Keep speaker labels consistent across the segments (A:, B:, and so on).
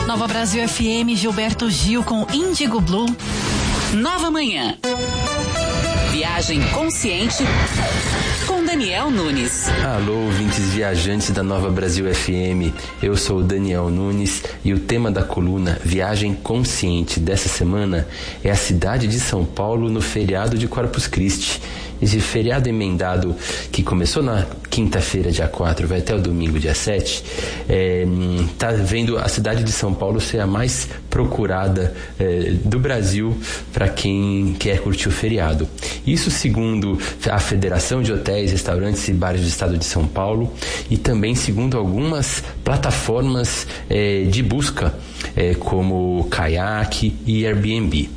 A: Nova Brasil FM, Gilberto Gil com Índigo Blue.
B: Nova Manhã. Viagem consciente com Daniel Nunes.
C: Alô, ouvintes viajantes da Nova Brasil FM. Eu sou o Daniel Nunes e o tema da coluna Viagem Consciente dessa semana é a cidade de São Paulo no feriado de Corpus Christi. Esse feriado emendado que começou na quinta-feira, dia 4, vai até o domingo, dia 7, tá vendo a cidade de São Paulo ser a mais procurada do Brasil para quem quer curtir o feriado. Isso segundo a Federação de Hotéis, Restaurantes e Bares do Estado de São Paulo e também segundo algumas plataformas de busca, como Kayak e Airbnb.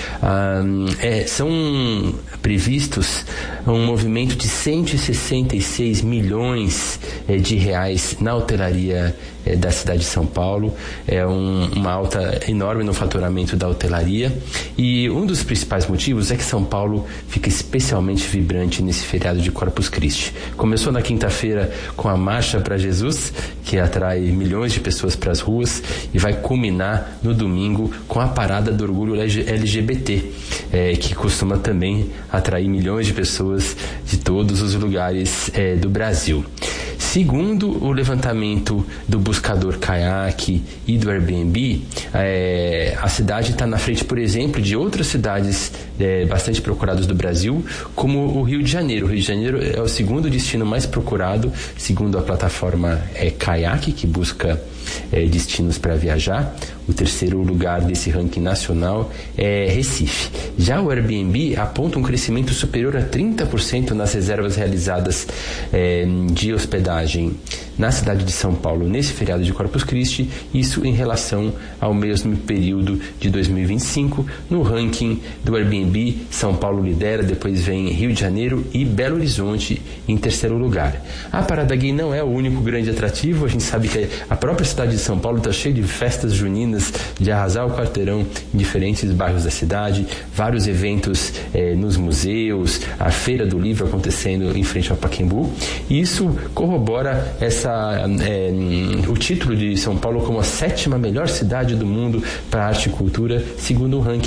C: São previstos um movimento de 166 milhões de reais na hotelaria da cidade de São Paulo. É uma alta enorme no faturamento da hotelaria, e um dos principais motivos é que São Paulo fica especialmente vibrante nesse feriado de Corpus Christi. Começou na quinta-feira com a Marcha para Jesus, que atrai milhões de pessoas para as ruas, e vai culminar no domingo com a Parada do Orgulho LGBT, que costuma também atrair milhões de pessoas de todos os lugares do Brasil. Segundo o levantamento do buscador Kayak e do Airbnb, a cidade está na frente, por exemplo, de outras cidades bastante procuradas do Brasil, como o Rio de Janeiro. O Rio de Janeiro é o segundo destino mais procurado, segundo a plataforma Kayak, que busca destinos para viajar. O terceiro lugar desse ranking nacional é Recife. Já o Airbnb aponta um crescimento superior a 30% nas reservas realizadas de hospedagem na cidade de São Paulo nesse feriado de Corpus Christi, isso em relação ao mesmo período de 2025. No ranking do Airbnb, São Paulo lidera, depois vem Rio de Janeiro e Belo Horizonte em terceiro lugar. A Parada Gay não é o único grande atrativo. A gente sabe que a própria cidade de São Paulo está cheia de festas juninas, de arrasar o quarteirão em diferentes bairros da cidade, vários eventos nos museus, a Feira do Livro acontecendo em frente ao Pacaembu. E isso corrobora o título de São Paulo como a 7ª melhor cidade do mundo para arte e cultura, segundo o ranking